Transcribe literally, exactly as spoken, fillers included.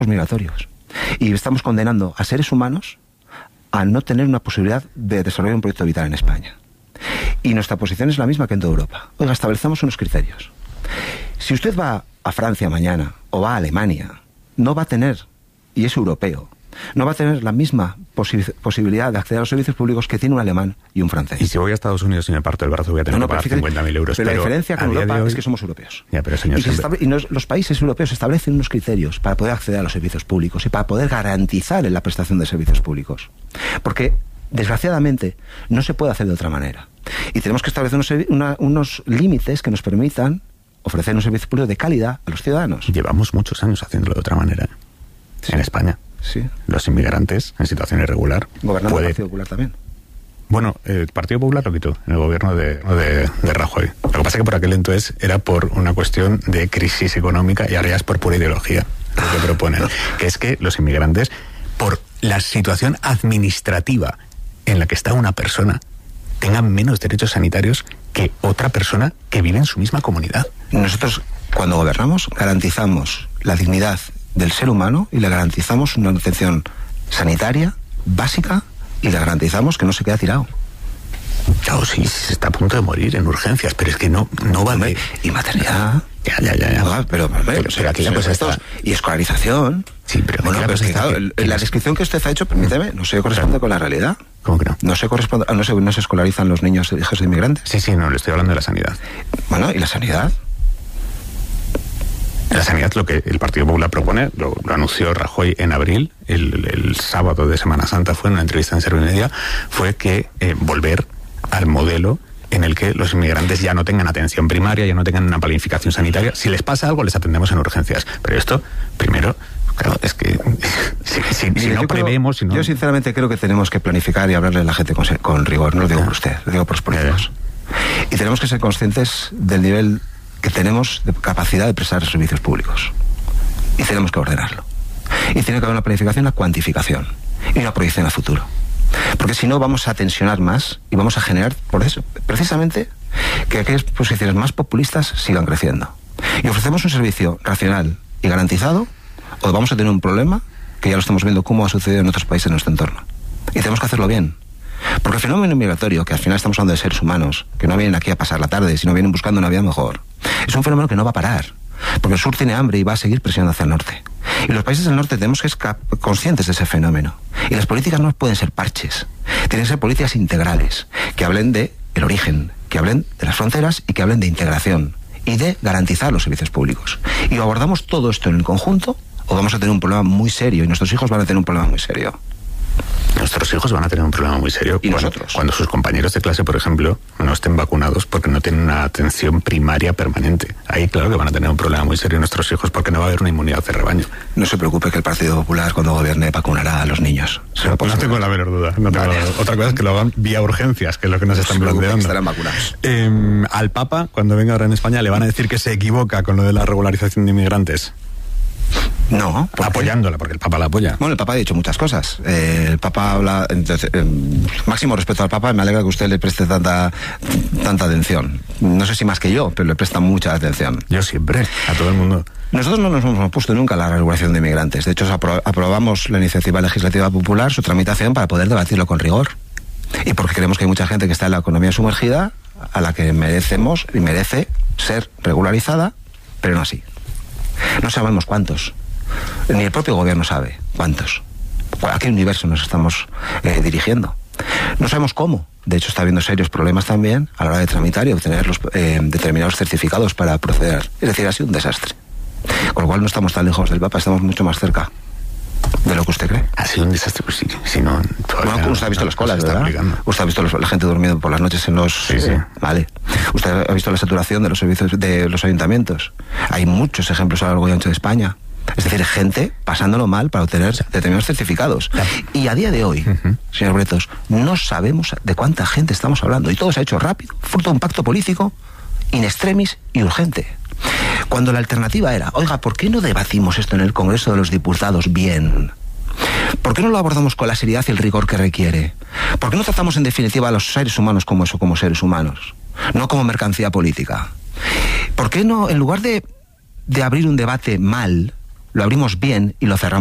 migratorios. Y estamos condenando a seres humanos a no tener una posibilidad de desarrollar un proyecto vital en España. Y nuestra posición es la misma que en toda Europa. Oiga, establecemos unos criterios. Si usted va a Francia mañana o va a Alemania, no va a tener, y es europeo, no va a tener la misma posi- posibilidad de acceder a los servicios públicos que tiene un alemán y un francés. Y si voy a Estados Unidos y me parto el brazo, voy a tener no, no, que pagar cincuenta mil euros. Pero, pero la diferencia con Europa hoy... es que somos europeos. Ya, pero señor, y, se estable- y nos, los países europeos establecen unos criterios para poder acceder a los servicios públicos y para poder garantizar la prestación de servicios públicos. Porque, desgraciadamente, no se puede hacer de otra manera. Y tenemos que establecer unos, una, unos límites que nos permitan ofrecer un servicio público de calidad a los ciudadanos. Llevamos muchos años haciéndolo de otra manera. Sí. En España. Sí. Los inmigrantes en situación irregular. Gobernando puede... el Partido Popular también. Bueno, el Partido Popular lo quitó en el gobierno de, de, de Rajoy. Lo que pasa es que por aquel entonces era por una cuestión de crisis económica y ahora ya es por pura ideología lo que proponen. Que es que los inmigrantes, por la situación administrativa en la que está una persona, tengan menos derechos sanitarios que otra persona que vive en su misma comunidad. Nosotros, cuando gobernamos, garantizamos la dignidad del ser humano y le garantizamos una atención sanitaria básica y le garantizamos que no se queda tirado. Claro, sí, se está a punto de morir en urgencias, pero es que no, no va de... Y maternidad... Ya, ya, ya. ya. No, pero, pero, pero, pero aquí la cosa está... Y escolarización... Sí, pero... Bueno, la pero es que, está claro, que, la descripción que usted ha hecho, permíteme, no se corresponde con la realidad. ¿Cómo que no? No se corresponde, no se, no se escolarizan los niños hijos de inmigrantes. Sí, sí, no, le estoy hablando de la sanidad. Bueno, ¿y la sanidad? La sanidad, lo que el Partido Popular propone, lo, lo anunció Rajoy en abril, el, el sábado de Semana Santa fue en una entrevista en Servimedia, fue que eh, volver al modelo en el que los inmigrantes ya no tengan atención primaria, ya no tengan una planificación sanitaria. Si les pasa algo, les atendemos en urgencias. Pero esto, primero, claro, es que si, si, Mire, si no prevemos... Si no... Yo sinceramente creo que tenemos que planificar y hablarle a la gente con, con rigor, no lo digo por usted, lo digo por los políticos. Y tenemos que ser conscientes del nivel que tenemos de capacidad de prestar servicios públicos. Y tenemos que ordenarlo. Y tiene que haber una planificación, una cuantificación y una proyección a futuro. Porque si no vamos a tensionar más y vamos a generar, por eso, precisamente, que aquellas posiciones más populistas sigan creciendo. Y ofrecemos un servicio racional y garantizado, o vamos a tener un problema, que ya lo estamos viendo cómo ha sucedido en otros países de nuestro entorno. Y tenemos que hacerlo bien. Porque el fenómeno migratorio, que al final estamos hablando de seres humanos, que no vienen aquí a pasar la tarde, sino vienen buscando una vida mejor, es un fenómeno que no va a parar. Porque el sur tiene hambre y va a seguir presionando hacia el norte. Y los países del norte tenemos que ser conscientes de ese fenómeno. Y las políticas no pueden ser parches. Tienen que ser políticas integrales, que hablen de el origen, que hablen de las fronteras y que hablen de integración y de garantizar los servicios públicos. Y o abordamos todo esto en el conjunto, o vamos a tener un problema muy serio, y nuestros hijos van a tener un problema muy serio. Nuestros hijos van a tener un problema muy serio ¿Y cuando, nosotros? cuando sus compañeros de clase, por ejemplo, no estén vacunados porque no tienen una atención primaria permanente. Ahí claro que van a tener un problema muy serio nuestros hijos porque no va a haber una inmunidad de rebaño. No se preocupe que el Partido Popular, cuando gobierne, vacunará a los niños. Se lo Pues no tengo la menor duda. No tengo vale. la... Otra cosa es que lo hagan vía urgencias, que es lo que nos están no se preocupe, planteando. estarán vacunados. Eh, al Papa, cuando venga ahora en España, le van a decir que se equivoca con lo de la regularización de inmigrantes. No. ¿por qué? Apoyándola, porque el Papa la apoya. Bueno, el Papa ha dicho muchas cosas. Eh, el Papa habla... Entonces, eh, máximo respeto al Papa, me alegra que usted le preste tanta, tanta atención. No sé si más que yo, pero le presta mucha atención. Yo siempre, a todo el mundo. Nosotros no nos hemos opuesto nunca a la regulación de inmigrantes. De hecho, apro- aprobamos la iniciativa legislativa popular, su tramitación, para poder debatirlo con rigor. Y porque creemos que hay mucha gente que está en la economía sumergida, a la que merecemos y merece ser regularizada, pero no así. No sabemos cuántos. Ni el propio gobierno sabe cuántos. ¿A qué universo nos estamos eh, dirigiendo? No sabemos cómo. De hecho, está habiendo serios problemas también a la hora de tramitar y obtener los eh, determinados certificados para proceder. Es decir, ha sido un desastre. Con lo cual no estamos tan lejos del Papa, estamos mucho más cerca de lo que usted cree. Ha sido un desastre, pues sí. Si no, bueno, usted ha visto no, las colas, no se está ¿verdad? aplicando. Usted ha visto los, la gente durmiendo por las noches en los... Sí, sí. Eh, vale. Usted ha visto la saturación de los servicios de los ayuntamientos. Hay muchos ejemplos a lo largo y ancho de España. Es decir, gente pasándolo mal para obtener determinados certificados. Y a día de hoy, uh-huh. señor Bretos, no sabemos de cuánta gente estamos hablando. Y todo se ha hecho rápido, fruto de un pacto político in extremis y urgente. Cuando la alternativa era, oiga, ¿por qué no debatimos esto en el Congreso de los Diputados bien? ¿Por qué no lo abordamos con la seriedad y el rigor que requiere? ¿Por qué no tratamos en definitiva a los seres humanos como eso, como seres humanos? No como mercancía política. ¿Por qué no, en lugar de, de abrir un debate mal, lo abrimos bien y lo cerramos